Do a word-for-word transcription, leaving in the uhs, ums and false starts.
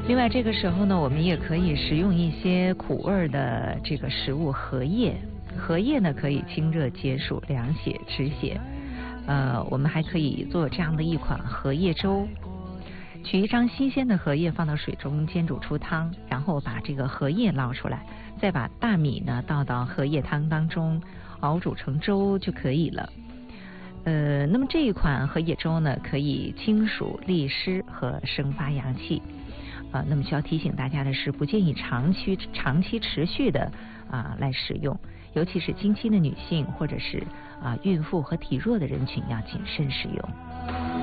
另外这个时候呢，我们也可以食用一些苦味的这个食物，荷叶。荷叶呢可以清热解暑、凉血止血。呃，我们还可以做这样的一款荷叶粥。取一张新鲜的荷叶放到水中煎煮出汤，然后把这个荷叶捞出来，再把大米呢倒到荷叶汤当中熬煮成粥就可以了。呃，那么这一款荷叶粥呢，可以清暑利湿和生发阳气。啊、呃，那么需要提醒大家的是，不建议长期长期持续的啊、呃、来使用，尤其是经期的女性或者是啊、呃、孕妇和体弱的人群要谨慎使用。